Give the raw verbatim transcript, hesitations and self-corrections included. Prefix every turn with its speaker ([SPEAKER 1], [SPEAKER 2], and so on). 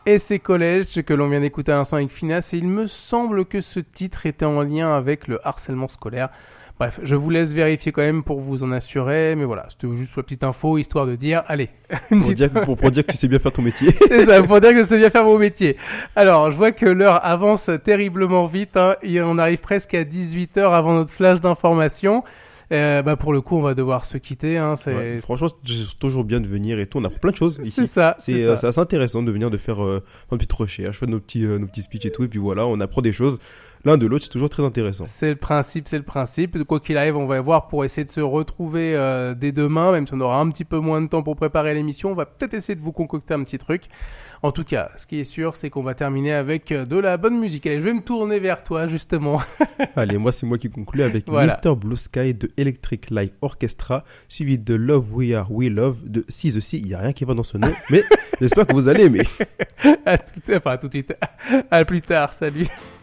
[SPEAKER 1] et ses collèges que l'on vient d'écouter à l'instant avec Finesse, et il me semble que ce titre était en lien avec le harcèlement scolaire. Bref, je vous laisse vérifier quand même pour vous en assurer, mais voilà, c'était juste pour la petite info, histoire de dire, allez.
[SPEAKER 2] Pour dire, pour, pour dire que tu sais bien faire ton métier.
[SPEAKER 1] C'est ça, pour dire que je sais bien faire mon métier. Alors, je vois que l'heure avance terriblement vite, hein, et on arrive presque à dix-huit heures avant notre flash d'information. Euh, bah pour le coup, on va devoir se quitter. Hein, c'est...
[SPEAKER 2] Ouais, franchement, c'est toujours bien de venir et tout. On apprend plein de choses ici.
[SPEAKER 1] C'est ça.
[SPEAKER 2] C'est,
[SPEAKER 1] c'est,
[SPEAKER 2] euh,
[SPEAKER 1] ça.
[SPEAKER 2] c'est assez intéressant de venir de faire euh, une petite recherche, faire nos petits, euh, nos petits speeches et tout. Et puis voilà, on apprend des choses l'un de l'autre. C'est toujours très intéressant.
[SPEAKER 1] C'est le principe, c'est le principe. Quoi qu'il arrive, on va voir pour essayer de se retrouver euh, dès demain, même si on aura un petit peu moins de temps pour préparer l'émission. On va peut-être essayer de vous concocter un petit truc. En tout cas, ce qui est sûr, c'est qu'on va terminer avec de la bonne musique. Allez, je vais me tourner vers toi, justement.
[SPEAKER 2] Allez, moi, c'est moi qui conclue avec
[SPEAKER 1] voilà.
[SPEAKER 2] mister Blue Sky de Electric Light Orchestra, suivi de Love We Are We Love de See the Sea. Il n'y a rien qui va dans ce nom, mais j'espère que vous allez aimer.
[SPEAKER 1] à tout, enfin, à tout de suite. À plus tard. Salut.